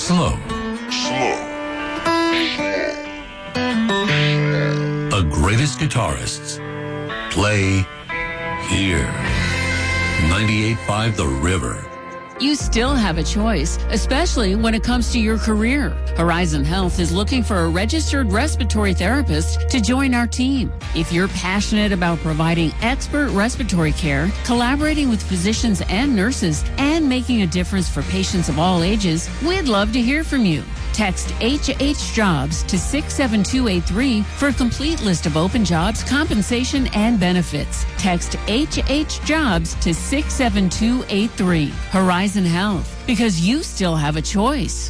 slow. The greatest guitarists play here. 98.5 The River. You still have a choice, especially when it comes to your career. Horizon Health is looking for a registered respiratory therapist to join our team. If you're passionate about providing expert respiratory care, collaborating with physicians and nurses, and making a difference for patients of all ages, we'd love to hear from you. Text HHJobs to 67283 for a complete list of open jobs, compensation, and benefits. Text HHJobs to 67283. Horizon Health, because you still have a choice.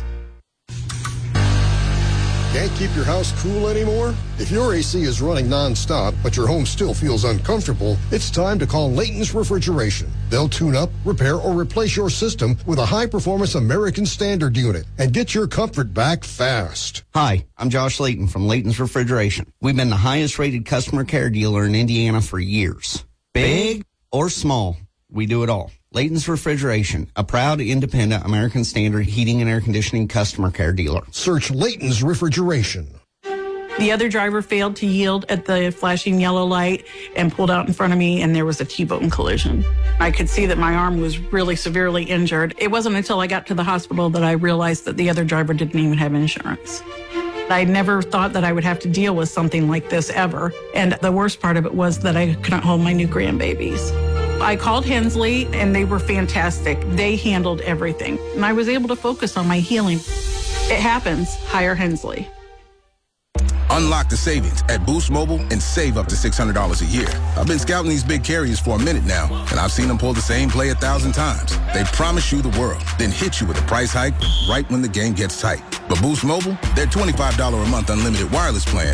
Can't keep your house cool anymore? If your AC is running nonstop, but your home still feels uncomfortable, it's time to call Layton's Refrigeration. They'll tune up, repair, or replace your system with a high-performance American Standard unit and get your comfort back fast. Hi, I'm Josh Layton from Layton's Refrigeration. We've been the highest-rated customer care dealer in Indiana for years. Big or small, we do it all. Layton's Refrigeration, a proud, independent American Standard heating and air conditioning customer care dealer. Search Layton's Refrigeration. The other driver failed to yield at the flashing yellow light and pulled out in front of me, and there was a T-bone collision. I could see that my arm was really severely injured. It wasn't until I got to the hospital that I realized that the other driver didn't even have insurance. I never thought that I would have to deal with something like this ever. And the worst part of it was that I couldn't hold my new grandbabies. I called Hensley, and they were fantastic. They handled everything, and I was able to focus on my healing. It happens. Hire Hensley. Unlock the savings at Boost Mobile and save up to $600 a year. I've been scouting these big carriers for a minute now, and I've seen them pull the same play 1,000 times. They promise you the world, then hit you with a price hike right when the game gets tight. But Boost Mobile, their $25 a month unlimited wireless plan